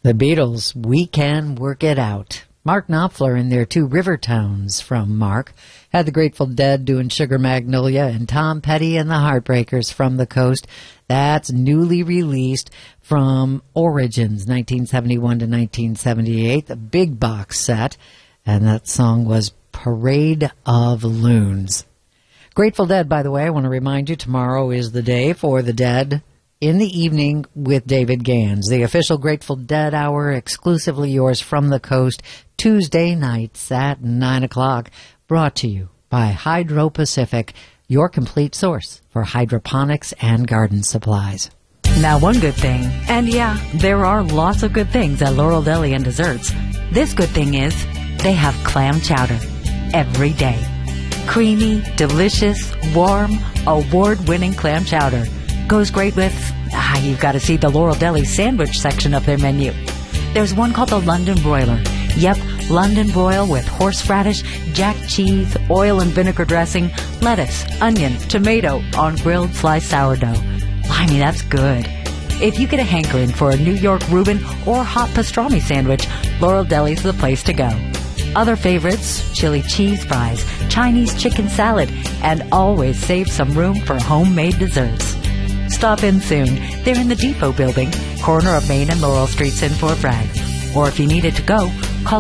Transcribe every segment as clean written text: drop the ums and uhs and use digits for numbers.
The Beatles, We Can Work It Out. Mark Knopfler in their two river towns from Mark had the Grateful Dead doing Sugar Magnolia, and Tom Petty and the Heartbreakers from the coast. That's newly released from Origins, 1971 to 1978, the big box set, and that song was Parade of Loons. Grateful Dead, by the way, I want to remind you, tomorrow is the day for the Dead in the evening with David Gans, the official Grateful Dead hour, exclusively yours from the coast, Tuesday nights at 9 o'clock, brought to you by Hydro Pacific, your complete source for hydroponics and garden supplies. Now, one good thing, and yeah, there are lots of good things at Laurel Deli and Desserts. This good thing is they have clam chowder every day. Creamy, delicious, warm, award-winning clam chowder. Goes great with, you've got to see the Laurel Deli sandwich section of their menu. There's one called the London Broiler. Yep, London broil with horseradish, jack cheese, oil and vinegar dressing, lettuce, onion, tomato on grilled sliced sourdough. I mean, that's good. If you get a hankering for a New York Reuben or hot pastrami sandwich, Laurel Deli's the place to go. Other favorites, chili cheese fries, Chinese chicken salad, and always save some room for homemade desserts. Stop in soon. They're in the Depot building, corner of Main and Laurel Streets in Fort Bragg. Or if you need it to go, call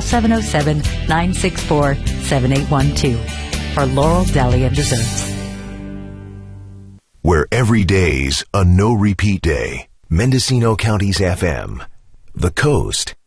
707-964-7812 for Laurel Deli and Desserts. Where every day's a no-repeat day. Mendocino County's FM. The Coast.